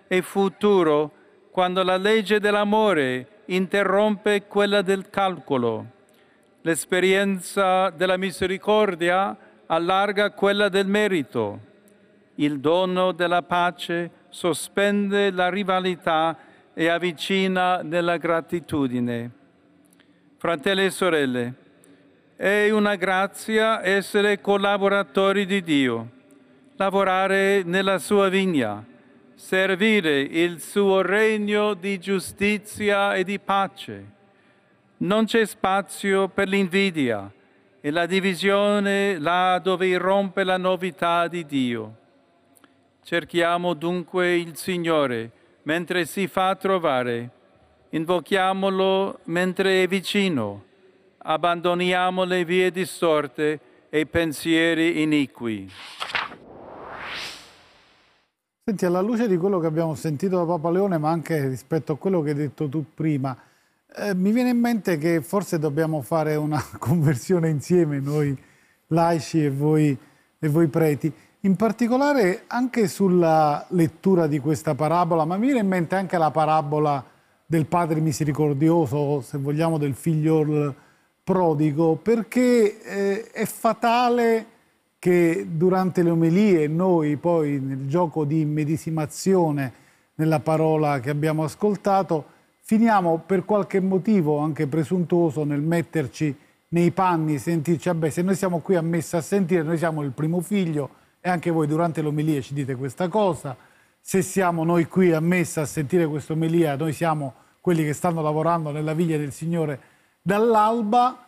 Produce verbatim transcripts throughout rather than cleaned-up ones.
e futuro quando la legge dell'amore interrompe quella del calcolo. L'esperienza della misericordia allarga quella del merito. Il dono della pace sospende la rivalità e avvicina nella gratitudine. Fratelli e sorelle, è una grazia essere collaboratori di Dio, lavorare nella sua vigna, servire il suo regno di giustizia e di pace. Non c'è spazio per l'invidia e la divisione là dove irrompe la novità di Dio. Cerchiamo dunque il Signore mentre si fa trovare, invochiamolo mentre è vicino, abbandoniamo le vie distorte e i pensieri iniqui. Senti, alla luce di quello che abbiamo sentito da Papa Leone, ma anche rispetto a quello che hai detto tu prima, eh, mi viene in mente che forse dobbiamo fare una conversione insieme, noi laici e voi, e voi preti, in particolare anche sulla lettura di questa parabola, ma mi viene in mente anche la parabola del padre misericordioso, se vogliamo del figlio prodigo, perché eh, è fatale che durante le omelie noi poi nel gioco di immedesimazione nella parola che abbiamo ascoltato finiamo per qualche motivo anche presuntuoso nel metterci nei panni, sentirci, vabbè, se noi siamo qui a messa a sentire, noi siamo il primo figlio e anche voi durante l'omelia ci dite questa cosa, se siamo noi qui a messa a sentire questa omelia, noi siamo quelli che stanno lavorando nella vigna del Signore dall'alba,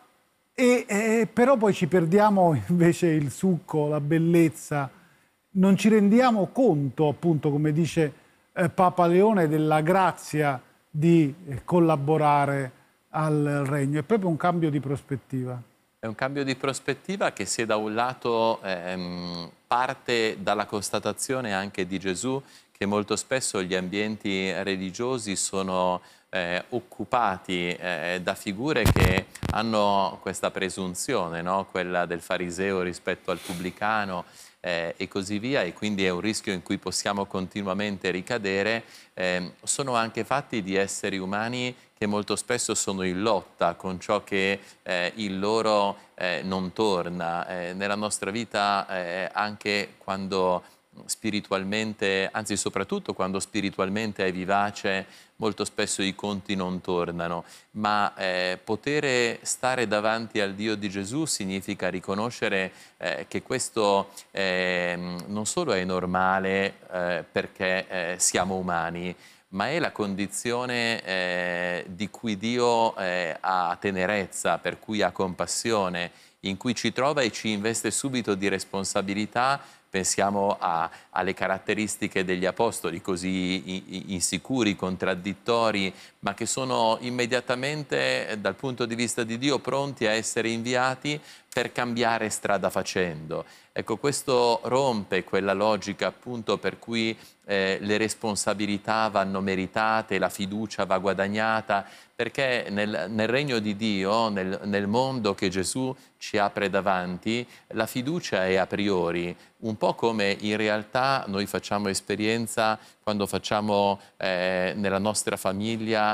e eh, però poi ci perdiamo invece il succo, la bellezza, non ci rendiamo conto, appunto, come dice eh, Papa Leone, della grazia di eh, collaborare al regno. È proprio un cambio di prospettiva. È un cambio di prospettiva che, se da un lato ehm, parte dalla constatazione anche di Gesù che molto spesso gli ambienti religiosi sono eh, occupati eh, da figure che hanno questa presunzione, no? Quella del fariseo rispetto al pubblicano eh, e così via, e quindi è un rischio in cui possiamo continuamente ricadere, eh, sono anche fatti di esseri umani che molto spesso sono in lotta con ciò che eh, il loro eh, non torna. Eh, nella nostra vita, eh, anche quando spiritualmente, anzi soprattutto quando spiritualmente è vivace, molto spesso i conti non tornano, ma eh, poter stare davanti al Dio di Gesù significa riconoscere eh, che questo eh, non solo è normale eh, perché eh, siamo umani, ma è la condizione eh, di cui Dio eh, ha tenerezza, per cui ha compassione, in cui ci trova e ci investe subito di responsabilità. Pensiamo a, alle caratteristiche degli apostoli, così insicuri, contraddittori, ma che sono immediatamente, dal punto di vista di Dio, pronti a essere inviati per cambiare strada facendo. Ecco, questo rompe quella logica appunto per cui eh, le responsabilità vanno meritate, la fiducia va guadagnata, perché nel, nel regno di Dio, nel, nel mondo che Gesù ci apre davanti, la fiducia è a priori, un po' come in realtà noi facciamo esperienza quando facciamo eh, nella nostra famiglia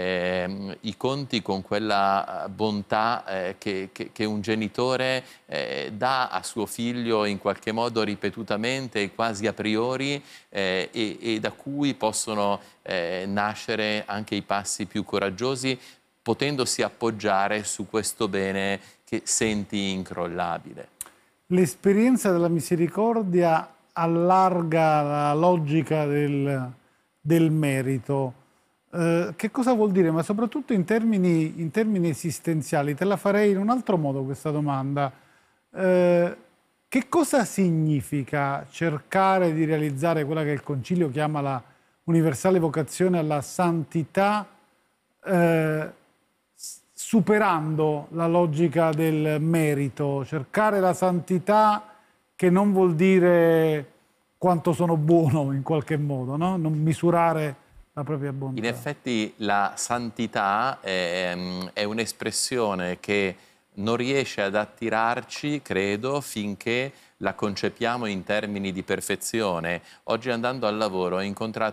eh, i conti con quella bontà eh, che, che, che un genitore eh, dà a suo figlio in qualche modo ripetutamente e quasi a priori eh, e, e da cui possono eh, nascere anche i passi più coraggiosi, potendosi appoggiare su questo bene che senti incrollabile. L'esperienza della misericordia allarga la logica del, del merito. Eh, che cosa vuol dire? Ma soprattutto in termini, in termini esistenziali. Te la farei in un altro modo questa domanda. Eh, che cosa significa cercare di realizzare quella che il Concilio chiama la universale vocazione alla santità, eh, superando la logica del merito, cercare la santità che non vuol dire quanto sono buono in qualche modo, no? Non misurare la propria bontà. In effetti la santità è, è un'espressione che non riesce ad attirarci, credo, finché la concepiamo in termini di perfezione. Oggi, andando al lavoro, ho incontrato